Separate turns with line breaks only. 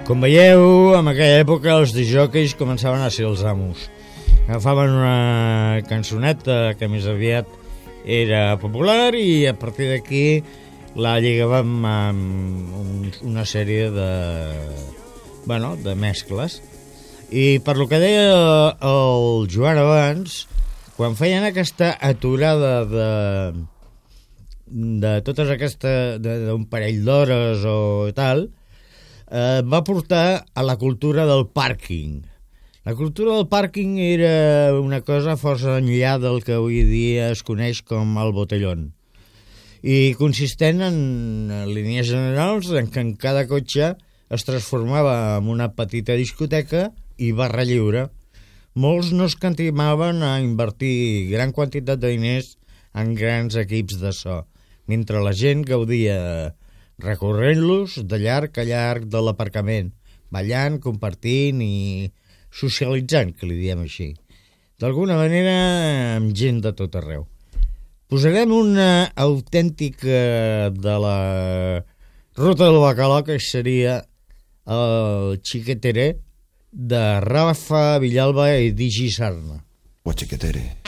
Com veieu, en aquella època els disjòqueis començaven a ser els amos. Agafaven una cançoneta que més aviat era popular i a partir d'aquí la lligàvem amb una sèrie de mescles. I per lo que deia el Joan abans, quan feien aquesta aturada de totes aquestes, d'un parell d'hores o tal, va portar a la cultura del pàrquing. La cultura del pàrquing era una cosa força enllà del que avui dia es coneix com el botellón. I consistent en línies generals en què en cada cotxe es transformava en una petita discoteca i barra lliure. Molts no es cantimaven a invertir gran quantitat de diners en grans equips de so, mentre la gent gaudia recorrent-los de llarg a llarg de l'aparcament, ballant, compartint i socialitzant, que li diem així. D'alguna manera, amb gent de tot arreu. Posarem una autèntica de la ruta del bacalao, que seria el Chiquetere, de Rafa Villalba i Digi Sarna.
Chiquetere.